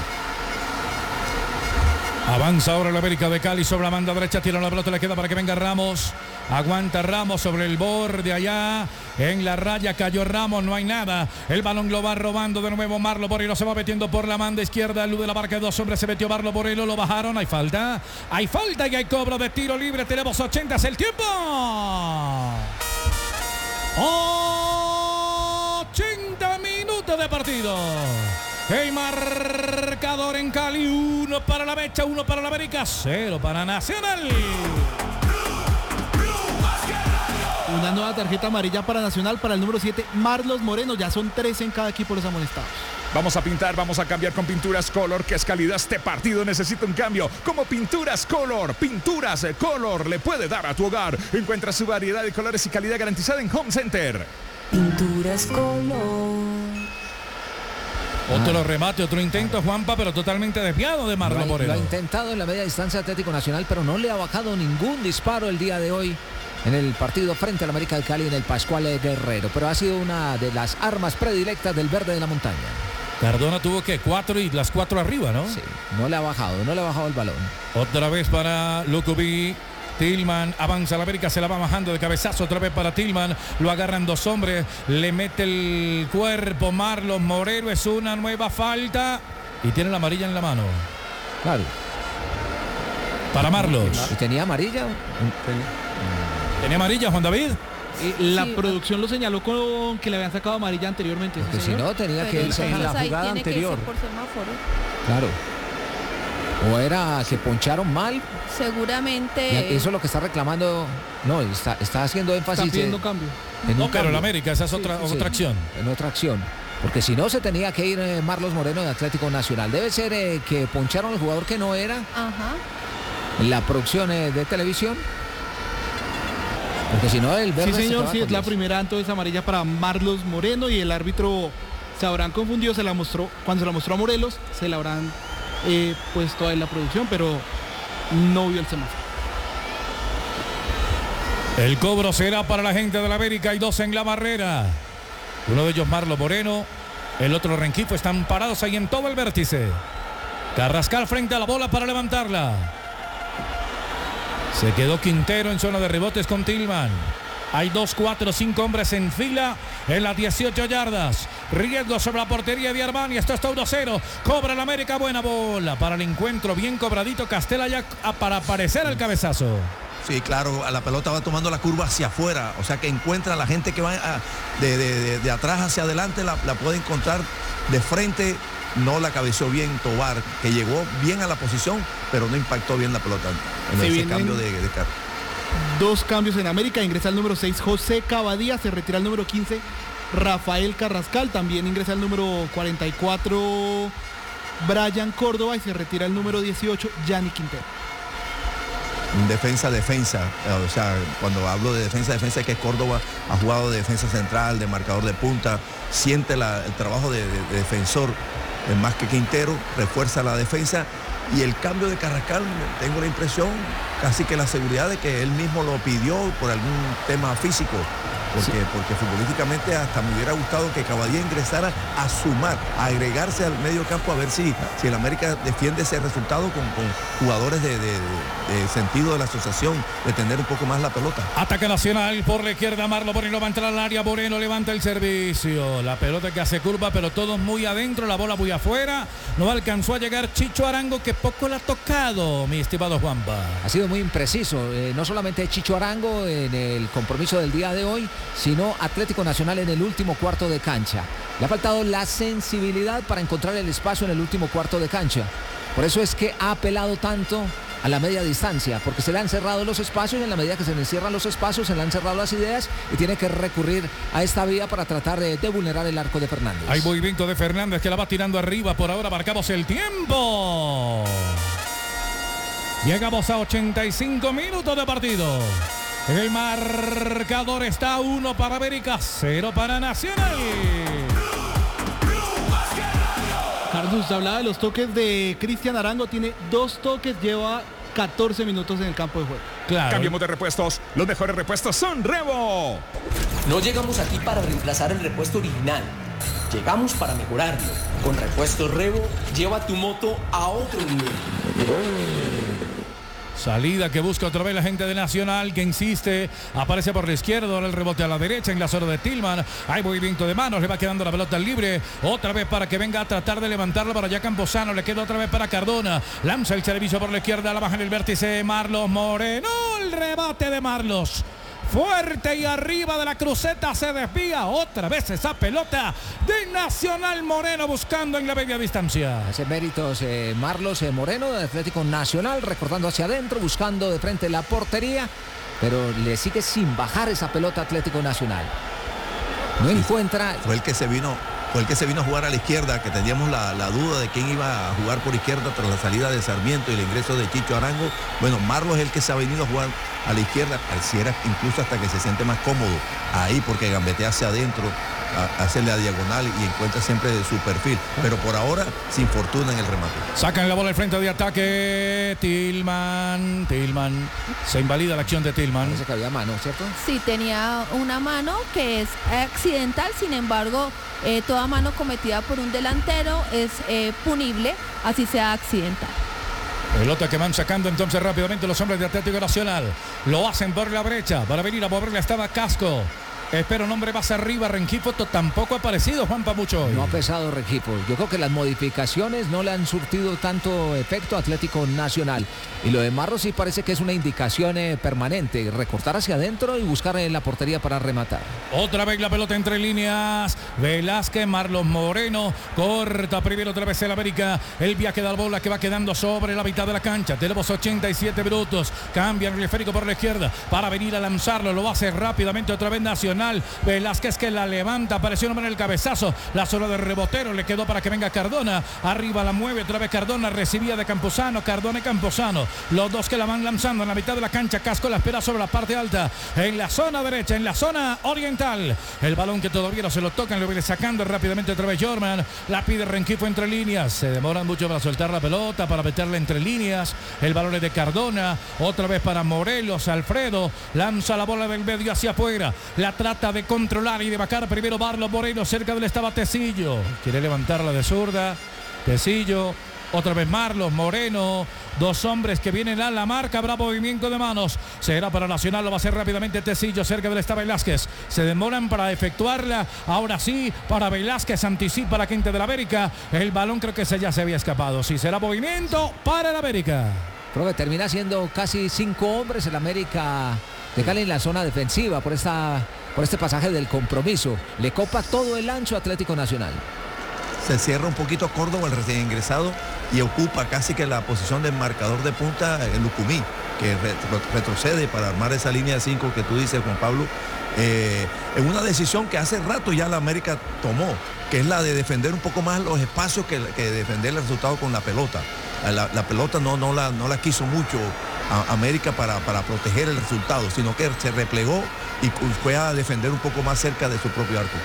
Avanza ahora el América de Cali sobre la banda derecha, tira la pelota, le queda para que venga Ramos. Aguanta Ramos sobre el borde allá. En la raya cayó Ramos, no hay nada. El balón lo va robando de nuevo Marlo Borelo, se va metiendo por la banda izquierda. Luz de la marca de dos hombres, se metió Marlo Borelo, lo bajaron. Hay falta, hay falta y hay cobro de tiro libre. Tenemos ochenta, es el tiempo. ochenta minutos de partido. El marcador en Cali, uno para la Mecha, uno para la América, cero para Nacional. Una nueva tarjeta amarilla para Nacional para el número siete, Marlos Moreno. Ya son tres en cada equipo los amonestados. Vamos a pintar, vamos a cambiar con Pinturas Color, que es calidad. Este partido necesita un cambio. Como Pinturas Color, Pinturas Color le puede dar a tu hogar. Encuentra su variedad de colores y calidad garantizada en Home Center. Pinturas Color. Otro remate, otro intento, Juanpa, pero totalmente desviado de Marlon Lo ha, Moreno. lo ha intentado en la media distancia Atlético Nacional, pero no le ha bajado ningún disparo el día de hoy en el partido frente al América de Cali en el Pascual Guerrero. Pero ha sido una de las armas predilectas del verde de la montaña. Cardona tuvo que cuatro y las cuatro arriba, ¿no? Sí, no le ha bajado, no le ha bajado el balón. Otra vez para Lucubi. Tillman avanza, la América se la va bajando de cabezazo, otra vez para Tillman, lo agarran dos hombres, le mete el cuerpo Marlon Moreno, es una nueva falta y tiene la amarilla en la mano. Claro. Para Marlos. ¿Y tenía amarilla? ¿Tenía amarilla, Juan David? Y la Sí, producción lo señaló con que le habían sacado amarilla anteriormente. Porque ¿sí, si señor? no, tenía Pero que irse en la entonces ahí jugada tiene que anterior. irse por semáforo. Claro. O era que poncharon mal. Seguramente. Y eso es lo que está reclamando. No, está, está haciendo énfasis. Está pidiendo en- cambio. en un No, pero cambio. la América, esa es otra, Sí, otra acción. En otra acción. Porque si no, se tenía que ir eh, Marlos Moreno de Atlético Nacional. Debe ser eh, que poncharon al jugador que no era Ajá. en la producción eh, de televisión. Porque si no, el verde Sí, se señor, queda sí, con es la diez. primera entonces amarilla para Marlos Moreno y el árbitro se habrán confundido, se la mostró, cuando se la mostró a Morelos, se la habrán eh, puesto en la producción, pero no vio el semáforo. El cobro será para la gente de la América. Hay dos en la barrera. Uno de ellos Marlon Moreno. El otro Renquifo. Están parados ahí en todo el vértice. Carrascal frente a la bola para levantarla. Se quedó Quintero en zona de rebotes con Tillman. Hay dos, cuatro, cinco hombres en fila en las dieciocho yardas. Riesgo sobre la portería de Armani. Esto está uno cero. Cobra el América. Buena bola para el encuentro. Bien cobradito. Castela ya para aparecer el cabezazo. Sí, claro, a la pelota va tomando la curva hacia afuera, o sea que encuentra a la gente que va a- de, de- de- de atrás hacia adelante, la, la puede encontrar de frente, no la cabeció bien Tobar, que llegó bien a la posición, pero no impactó bien la pelota en Se ese vienen- cambio de, de carro. Dos cambios en América, ingresa el número seis José Cavadía, se retira el número quince Rafael Carrascal, también ingresa el número cuarenta y cuatro Brian Córdoba y se retira el número dieciocho Gianni Quintero. Defensa, defensa, eh, o sea, cuando hablo de defensa, defensa es que Córdoba ha jugado de defensa central, de marcador de punta, siente la- el trabajo de, de- de defensor eh, más que Quintero, refuerza la defensa y el cambio de Carrascal, tengo la impresión, casi que la seguridad de que él mismo lo pidió por algún tema físico, porque, porque futbolísticamente hasta me hubiera gustado que Cavadía ingresara a sumar, a agregarse al medio campo a ver si, si el América defiende ese resultado con, con jugadores de, de- de sentido de la asociación, de tener un poco más la pelota. Ataque Nacional por la izquierda. Marlon Moreno va a entrar al área. Moreno levanta el servicio. La pelota que hace curva, pero todos muy adentro. La bola muy afuera. No alcanzó a llegar Chicho Arango, que poco la ha tocado, mi estimado Juanpa. Ha sido muy impreciso, eh, no solamente Chicho Arango en el compromiso del día de hoy, sino Atlético Nacional en el último cuarto de cancha. Le ha faltado la sensibilidad para encontrar el espacio en el último cuarto de cancha. Por eso es que ha apelado tanto a la media distancia, porque se le han cerrado los espacios y en la medida que se le cierran los espacios, se le han cerrado las ideas y tiene que recurrir a esta vía para tratar de, de vulnerar el arco de Fernández. Hay movimiento de Fernández que la va tirando arriba. Por ahora marcamos el tiempo. Llegamos a ochenta y cinco minutos de partido. El marcador está uno para América, cero para Nacional. Carlos, usted hablaba de los toques de Cristian Arango, tiene dos toques, lleva catorce minutos en el campo de juego. Claro. Cambiemos de repuestos. Los mejores repuestos son Revo. No llegamos aquí para reemplazar el repuesto original. Llegamos para mejorarlo. Con Repuestos Revo, lleva tu moto a otro nivel. Salida que busca otra vez la gente de Nacional, que insiste, aparece por la izquierda, ahora el rebote a la derecha en la zona de Tillman. Hay movimiento de manos, le va quedando la pelota libre, otra vez para que venga a tratar de levantarla para allá Camposano, le queda otra vez para Cardona, lanza el servicio por la izquierda, la baja en el vértice Marlos Moreno, el rebate de Marlos. Fuerte y arriba de la cruceta se desvía otra vez esa pelota de Nacional. Moreno buscando en la media distancia. Hace méritos eh, Marlos eh, Moreno de Atlético Nacional, recortando hacia adentro, buscando de frente la portería pero le sigue sin bajar esa pelota Atlético Nacional. No sí, encuentra... Fue el que se vino... Fue el que se vino a jugar a la izquierda, que teníamos la, la duda de quién iba a jugar por izquierda tras la salida de Sarmiento y el ingreso de Chicho Arango. Bueno, Marlos es el que se ha venido a jugar a la izquierda, pareciera incluso hasta que se siente más cómodo ahí, porque gambetea hacia adentro, a, hace la diagonal y encuentra siempre su perfil. Pero por ahora, sin fortuna en el remate. Sacan la bola al frente de ataque. Tillman, Tillman. Se invalida la acción de Tillman. Parece que había mano, ¿cierto? Sí, tenía una mano que es accidental, sin embargo, eh, toda mano cometida por un delantero es eh, punible, así sea accidental. Pelota que van sacando entonces rápidamente los hombres de Atlético Nacional. Lo hacen por la brecha. Para venir a moverle estaba Casco. Espera un hombre más arriba. Rengifo tampoco ha aparecido, Juan Pamucho. No ha pesado Rengifo. Yo creo que las modificaciones no le han surtido tanto efecto a Atlético Nacional. Y lo de Marros sí parece que es una indicación eh, permanente. Recortar hacia adentro y buscar en la portería para rematar. Otra vez la pelota entre líneas. Velázquez, Marlos Moreno. Corta primero otra vez el América. El viaje de la bola que va quedando sobre la mitad de la cancha. Tenemos ochenta y siete minutos. Cambia el esférico por la izquierda para venir a lanzarlo. Lo hace rápidamente otra vez Nacional. Velázquez que la levanta, apareció un hombre en el cabezazo, la zona de rebotero le quedó para que venga Cardona, arriba la mueve otra vez Cardona, recibía de Camposano, Cardona y Camposano, los dos que la van lanzando en la mitad de la cancha. Casco la espera sobre la parte alta, en la zona derecha, en la zona oriental, el balón que todavía no se lo tocan, lo viene sacando rápidamente otra vez Jorman, la pide Rengifo entre líneas, se demoran mucho para soltar la pelota, para meterla entre líneas, el balón es de Cardona, otra vez para Morelos, Alfredo, lanza la bola del medio hacia afuera, la trata de controlar y de bajar primero Marlos Moreno, cerca de él estaba Tecillo, quiere levantarla de zurda, Tecillo, otra vez Marlos Moreno, dos hombres que vienen a la marca, habrá movimiento de manos, será para Nacional, lo va a hacer rápidamente Tecillo, cerca de él está Velázquez, se demoran para efectuarla, ahora sí, para Velázquez, anticipa la quinta de la América, el balón creo que se ya se había escapado, sí, será movimiento para el América. Creo que termina siendo casi cinco hombres el América de Cali en la zona defensiva por esta... por este pasaje del compromiso. Le copa todo el ancho Atlético Nacional. Se cierra un poquito Córdoba, el recién ingresado, y ocupa casi que la posición del marcador de punta en Lucumí, que retro, retrocede para armar esa línea de cinco que tú dices, Juan Pablo, eh, en una decisión que hace rato ya la América tomó, que es la de defender un poco más los espacios que, que defender el resultado con la pelota. La, la pelota no, no, la, no la quiso mucho a América para, para proteger el resultado, sino que se replegó y fue a defender un poco más cerca de su propio arco.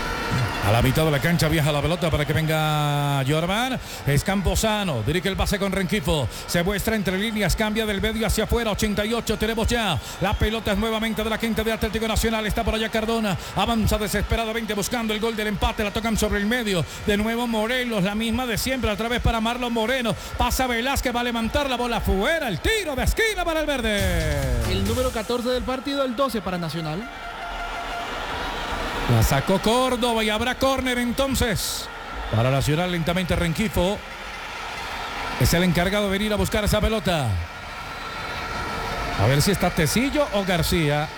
A la mitad de la cancha viaja la pelota para que venga Jorman. Es Camposano, dirige el pase con Rengifo. Se muestra entre líneas, cambia del medio hacia afuera. ochenta y ocho tenemos ya. La pelota es nuevamente de la quinta de Atlético Nacional. Está por allá Cardona. Avanza desesperadamente buscando el gol del empate. La tocan sobre el medio. De nuevo Morelos, la misma de siempre. Otra vez para Marlon Moreno. Pasa Velázquez, va a levantar la bola fuera. El tiro de esquina para el verde. El número catorce del partido, el doce para Nacional. La sacó Córdoba y habrá córner entonces. Para Nacional lentamente Rengifo. Es el encargado de venir a buscar esa pelota. A ver si está Tecillo o García.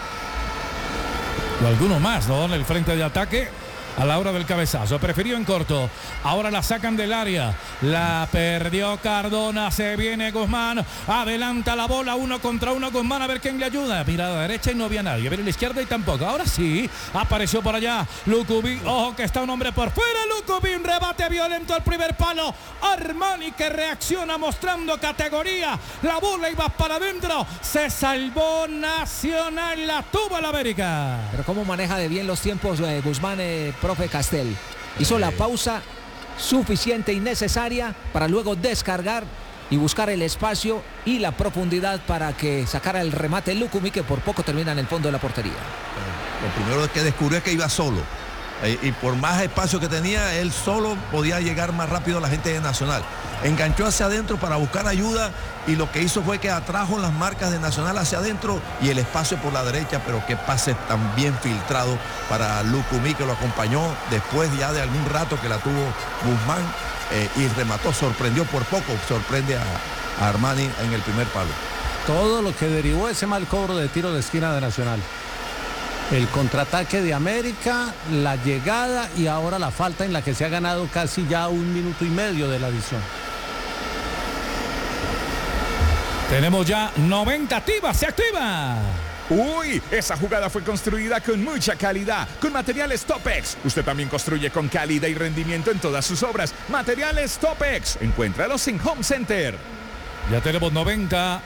O alguno más, ¿no? En el frente de ataque. A la hora del cabezazo, prefirió en corto. Ahora la sacan del área. La perdió Cardona. Se viene Guzmán. Adelanta la bola. Uno contra uno. Guzmán a ver quién le ayuda. Mirada derecha y no había nadie. A ver a la izquierda y tampoco. Ahora sí. Apareció por allá Lucubín. Ojo que está un hombre por fuera. Lucubín. Rebate violento al primer palo. Armani que reacciona mostrando categoría. La bola iba para adentro. Se salvó Nacional. La tuvo la América. Pero cómo maneja de bien los tiempos eh, Guzmán. Eh, profe Castel hizo la pausa suficiente y necesaria para luego descargar y buscar el espacio y la profundidad para que sacara el remate Lucumí, que por poco termina en el fondo de la portería. Lo primero que descubrió es que iba solo eh, y por más espacio que tenía, él solo podía llegar más rápido a la gente de Nacional. Enganchó hacia adentro para buscar ayuda y lo que hizo fue que atrajo las marcas de Nacional hacia adentro y el espacio por la derecha, pero qué pase tan bien filtrado para Lucumí, que lo acompañó después ya de algún rato que la tuvo Guzmán eh, y remató, sorprendió por poco, sorprende a, a Armani en el primer palo. Todo lo que derivó ese mal cobro de tiro de esquina de Nacional. El contraataque de América, la llegada y ahora la falta en la que se ha ganado casi ya un minuto y medio de la adición. Tenemos ya noventa activas, se activa. Uy, esa jugada fue construida con mucha calidad, con materiales Topex. Usted también construye con calidad y rendimiento en todas sus obras. Materiales Topex. Encuéntralos en Home Center. Ya tenemos noventa.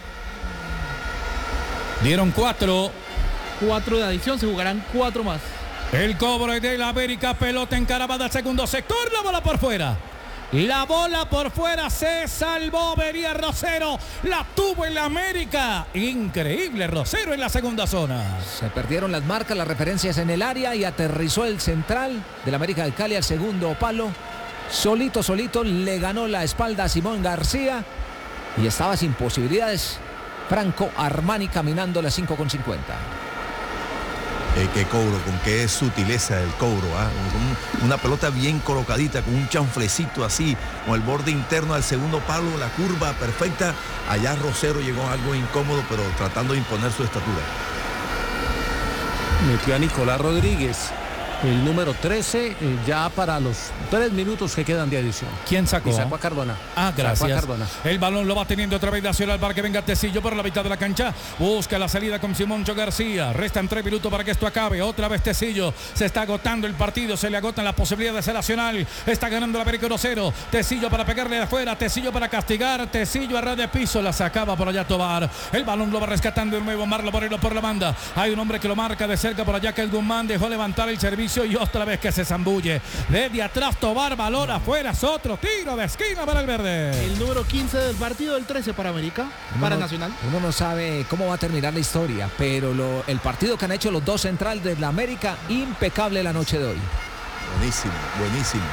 Dieron cuatro. Cuatro de adición, se jugarán cuatro más. El cobro de la América, pelota encaravada al segundo sector, la bola por fuera. La bola por fuera, se salvó, venía Rosero, la tuvo en la América. Increíble, Rosero en la segunda zona. Se perdieron las marcas, las referencias en el área y aterrizó el central del América de Cali al segundo palo. Solito, solito, le ganó la espalda a Simón García y estaba sin posibilidades. Franco Armani caminando las cinco con cincuenta. Eh, qué cobro, con qué sutileza el cobro, ¿ah? Un, una pelota bien colocadita, con un chanflecito así, con el borde interno al segundo palo, la curva perfecta. Allá Rosero llegó algo incómodo, pero tratando de imponer su estatura. Metió a Nicolás Rodríguez, el número trece, eh, ya para los tres minutos que quedan de adición. ¿Quién sacó? Y sacó a Cardona. Ah, gracias. Sacó a Cardona. El balón lo va teniendo otra vez Nacional para que venga Tecillo por la mitad de la cancha. Busca la salida con Simoncho García. Restan tres minutos para que esto acabe. Otra vez Tecillo. Se está agotando el partido. Se le agotan las posibilidades de Nacional. Está ganando la América uno cero. Tecillo para pegarle de afuera. Tecillo para castigar. Tecillo a red de piso. La sacaba por allá Tobar. El balón lo va rescatando de nuevo Marlon Moreno por la banda. Hay un hombre que lo marca de cerca por allá que el Guzmán dejó levantar el servicio y otra vez que se zambulle. Desde atrás Tobar, balón afuera. Es otro tiro de esquina para el verde. El número quince del partido, el trece para América, Uno para no, Nacional. Uno no sabe cómo va a terminar la historia, pero lo, el partido que han hecho los dos centrales de la América, impecable la noche de hoy. Buenísimo, buenísimo.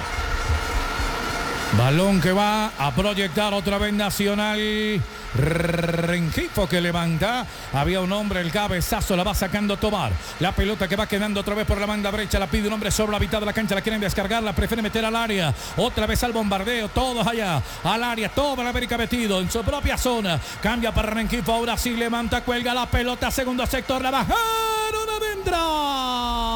Balón que va a proyectar otra vez Nacional. Rengifo que levanta. Había un hombre, el cabezazo la va sacando Tobar. La pelota que va quedando otra vez por la banda derecha. La pide un hombre sobre la mitad de la cancha. La quieren descargar, la prefiere meter al área. Otra vez al bombardeo. Todos allá. Al área. Todo la América metido en su propia zona. Cambia para Rengifo. Ahora sí levanta, cuelga la pelota. Segundo sector. La bajaron adentro.